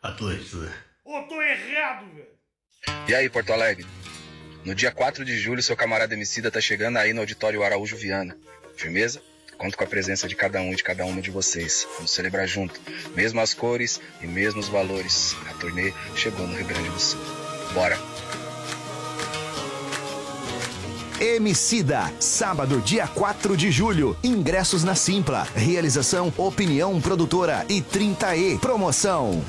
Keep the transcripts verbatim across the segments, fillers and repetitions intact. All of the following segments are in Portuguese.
Atlântida. Ô, tô errado, velho. E aí, Porto Alegre? No dia quatro de julho, seu camarada Emicida tá chegando aí no Auditório Araújo Viana. Firmeza? Conto com a presença de cada um e de cada uma de vocês. Vamos celebrar junto. Mesmas cores e mesmos valores. A turnê chegou no Rio Grande do Sul. Bora! Emicida, sábado, dia quatro de julho. Ingressos na Simpla. Realização Opinião Produtora e trinta E. Promoção.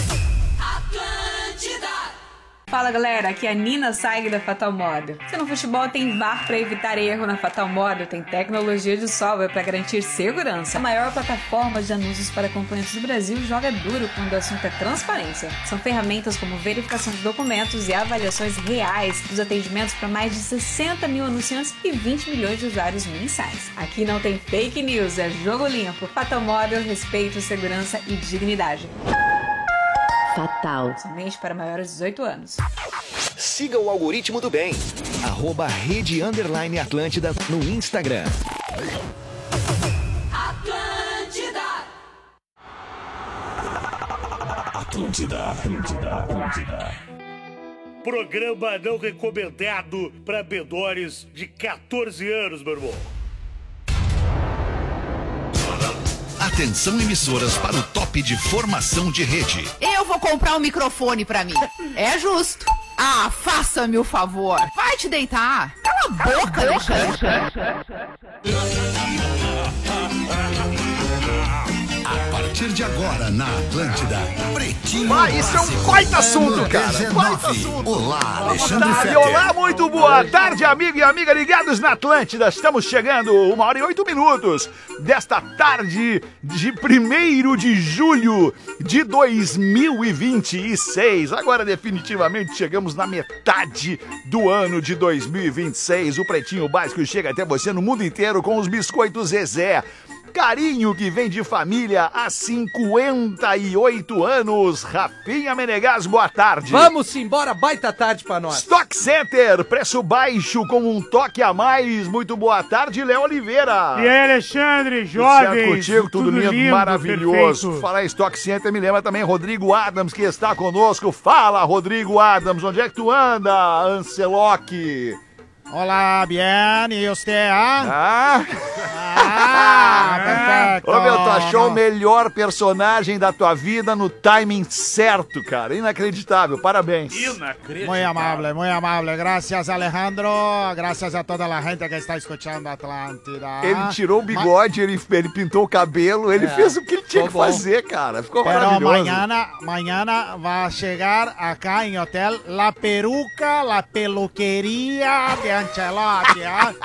Fala galera, aqui é a Nina Saig da Fatal Model. Se no futebol tem V A R para evitar erro, na Fatal Model tem tecnologia de software para garantir segurança. A maior plataforma de anúncios para acompanhantes do Brasil joga duro quando o assunto é transparência. São ferramentas como verificação de documentos e avaliações reais dos atendimentos para mais de sessenta mil anunciantes e vinte milhões de usuários mensais. Aqui não tem fake news, é jogo limpo. Fatal Model, respeito, segurança e dignidade. Fatal. Somente para maiores de dezoito anos. Siga o algoritmo do bem. Arroba Rede Underline Atlântida no Instagram. Atlântida. Atlântida, Atlântida, Atlântida. Programa não recomendado para menores de quatorze anos, meu irmão. Atenção, emissoras, para o top de formação de rede. Eu vou comprar um microfone pra mim. É justo. Ah, faça-me o favor. Vai te deitar. Cala a boca, Alexandre. A partir de agora, na Atlântida, Pretinho Ah, isso é um baita assunto, cara. Baita assunto. Olá, Alexandre Tarde, Fetter. olá, muito boa tarde, amigo e amiga ligados na Atlântida. Estamos chegando, uma hora e oito minutos desta tarde de primeiro de julho de dois mil e vinte e seis. Agora, definitivamente, chegamos na metade do ano de dois mil e vinte e seis. O Pretinho Básico chega até você no mundo inteiro com os biscoitos Zezé. Carinho que vem de família há cinquenta e oito anos. Rafinha Menegas, boa tarde. Vamos embora, baita tarde pra nós. Stock Center, preço baixo com um toque a mais. Muito boa tarde, Léo Oliveira. E aí, Alexandre, jovem. Contigo, tudo, tudo lindo, lindo, maravilhoso. Perfeito. Falar em Stock Center me lembra também Rodrigo Adams, que está conosco. Fala, Rodrigo Adams, onde é que tu anda, Anceloc? Olá, bien, e você, ah? Ah, ah perfeito. Ô, meu, tu achou o melhor personagem da tua vida no timing certo, cara. Inacreditável, parabéns. Inacreditável. Muito amável, muito amável. Graças, Alejandro. Graças a toda a gente que está escutando Atlântida. Ele tirou o bigode, ele, ele pintou o cabelo, ele é, fez o que ele tinha que bom. fazer, cara. Ficou Pero maravilhoso. Mañana, mañana vai chegar acá em hotel La Peruca, La Peluqueria de Ancelotti,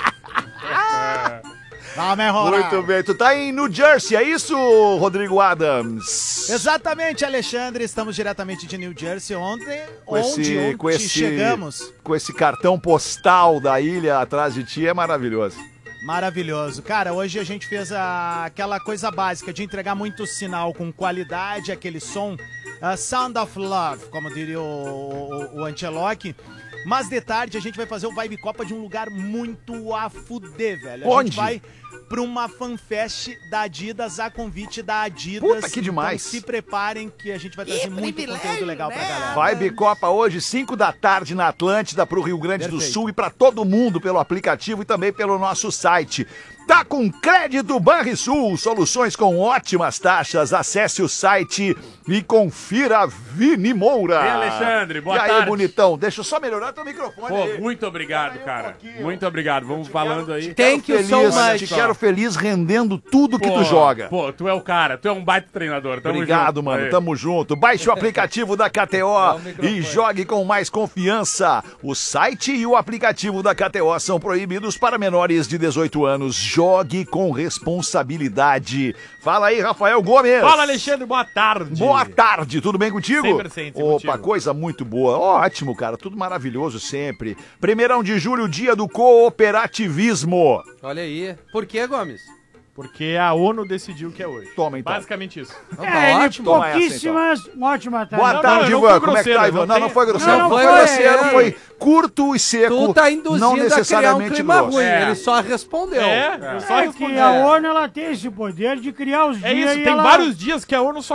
ah? Vai melhorar. Muito bem, tu tá em New Jersey, é isso, Rodrigo Adams? Exatamente, Alexandre, estamos diretamente de New Jersey, ontem, com onde, esse, onde com esse, chegamos. Com esse cartão postal da ilha atrás de ti, é maravilhoso. Maravilhoso. Cara, hoje a gente fez a, aquela coisa básica de entregar muito sinal com qualidade, aquele som, uh, Sound of Love, como diria o, o, o Ancelotti. Mas de tarde a gente vai fazer o Vibe Copa de um lugar muito a fuder, velho. A Onde? gente vai pra uma fanfest da Adidas, a convite da Adidas. Puta, que demais. Então se preparem que a gente vai trazer muito conteúdo legal né? pra galera. Vibe Copa hoje, cinco da tarde na Atlântida, pro Rio Grande Perfeito. do Sul e pra todo mundo pelo aplicativo e também pelo nosso site. Tá com crédito Banrisul, soluções com ótimas taxas. Acesse o site e confira Vini Moura. E Alexandre, boa tarde. tarde. E aí, bonitão, deixa eu só melhorar teu microfone. Pô, aí. muito obrigado, aí, cara. Um muito obrigado. Vamos falando quero, aí. Tem que so much. Te quero feliz rendendo tudo pô, que tu joga. Pô, tu é o cara, tu é um baita treinador. Tamo Obrigado, junto. mano. Aí. Tamo junto. Baixe o aplicativo da K T O e jogue com mais confiança. O site e o aplicativo da K T O são proibidos para menores de dezoito anos. Jogue com responsabilidade. Fala aí, Rafael Gomes. Fala, Alexandre. Boa tarde. Boa tarde. Tudo bem contigo? Sempre, sempre. Opa, contigo. Coisa muito boa. Ótimo, cara. Tudo maravilhoso sempre. Primeirão de julho, dia do cooperativismo. Olha aí. Por que, Gomes? Porque a ONU decidiu que é hoje. Toma, então. Basicamente isso. Então, tá é, ótimo. Pouquíssimas, então. Ótima tarde. Boa não, tarde, não, Ivan. Como é que tá, Ivan? Não, não, não foi grosseiro. Não, Não, não foi foi grosseiro, é. foi curto e seco. Tu tá induzindo não necessariamente a criar um clima grosso. ruim. É. Ele só respondeu. É, É, só é que a ONU ela tem esse poder de criar os É dias isso, e tem ela... vários dias que a ONU só